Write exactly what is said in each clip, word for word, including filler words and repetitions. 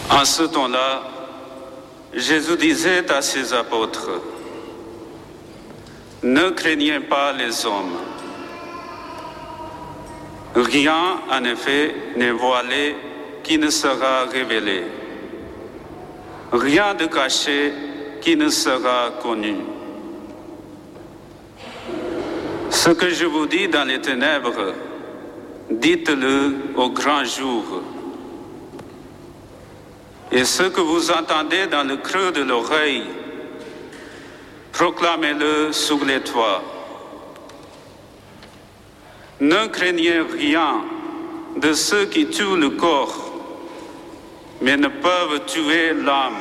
En ce temps-là, Jésus disait à ses apôtres, « Ne craignez pas les hommes. Rien, en effet, n'est voilé qui ne sera révélé. Rien de caché qui ne sera connu. Ce que je vous dis dans les ténèbres, dites-le au grand jour. Et ce que vous entendez dans le creux de l'oreille, proclamez-le sous les toits. Ne craignez rien de ceux qui tuent le corps, mais ne peuvent tuer l'âme.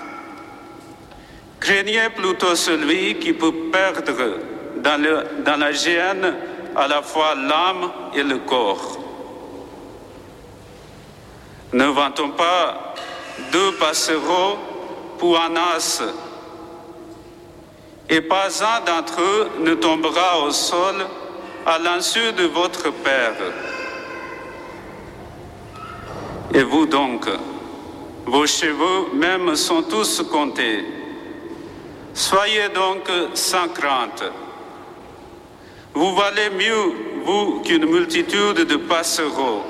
Craignez plutôt celui qui peut perdre dans, le, dans la géhenne à la fois l'âme et le corps. Ne vantons pas deux passereaux pour un as, et pas un d'entre eux ne tombera au sol à l'insu de votre Père. Et vous donc, vos cheveux même sont tous comptés. Soyez donc sans crainte. Vous valez mieux, vous, qu'une multitude de passereaux.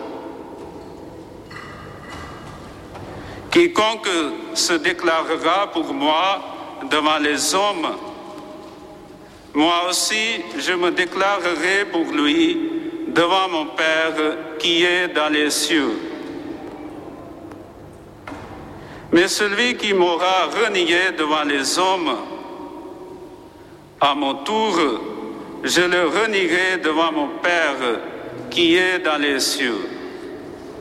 Quiconque se déclarera pour moi devant les hommes, moi aussi je me déclarerai pour lui devant mon Père qui est dans les cieux. Mais celui qui m'aura renié devant les hommes, à mon tour, je le renierai devant mon Père qui est dans les cieux.